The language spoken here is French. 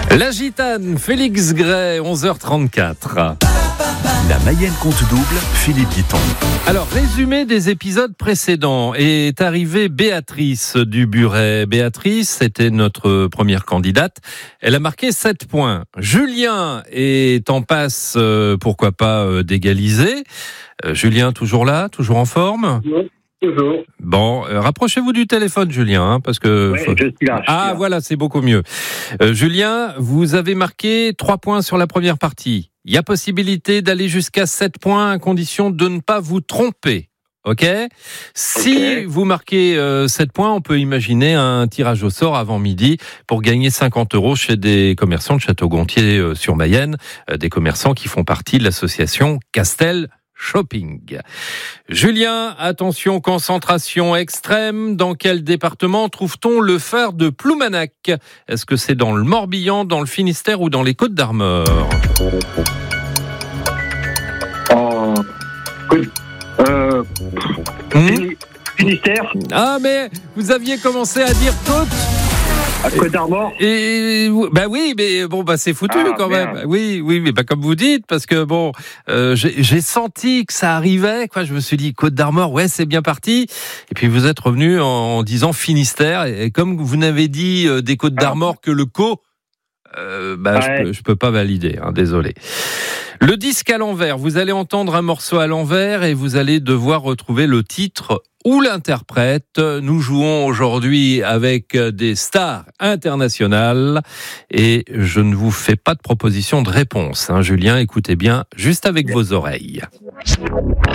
La Gitane, Félix Gray, 11h34. La Mayenne compte double, Philippe Guiton. Alors, résumé des épisodes précédents. Est arrivée Béatrice Duburet. Béatrice était notre première candidate. Elle a marqué 7 points. Julien est en passe, pourquoi pas, d'égaliser. Julien, toujours là, toujours en forme ? Oui, toujours. Bon, rapprochez-vous du téléphone, Julien, parce que... Oui, je suis là. Ah, voilà, c'est beaucoup mieux. Julien, vous avez marqué 3 points sur la première partie. Il y a possibilité d'aller jusqu'à 7 points à condition de ne pas vous tromper. OK ? Si vous marquez 7 points, on peut imaginer un tirage au sort avant midi pour gagner 50 € chez des commerçants de Château-Gontier sur Mayenne, des commerçants qui font partie de l'association Castel Shopping. Julien, attention, concentration extrême. Dans quel département trouve-t-on le phare de Ploumanac ? Est-ce que c'est dans le Morbihan, dans le Finistère ou dans les Côtes-d'Armor ? Finistère. Ah, mais vous aviez commencé à dire Côte. À Côte-d'Armor. Et bah oui, mais bon, bah c'est foutu quand même. Merde. Oui, mais pas comme vous dites, parce que bon, j'ai senti que ça arrivait, quoi. Je me suis dit Côte-d'Armor, ouais, c'est bien parti. Et puis vous êtes revenu en disant Finistère, et comme vous n'avez dit des Côtes-d'Armor que le Co, je peux pas valider, désolé. Le disque à l'envers, vous allez entendre un morceau à l'envers et vous allez devoir retrouver le titre ou l'interprète. Nous jouons aujourd'hui avec des stars internationales et je ne vous fais pas de proposition de réponse. Julien, écoutez bien, juste avec vos oreilles.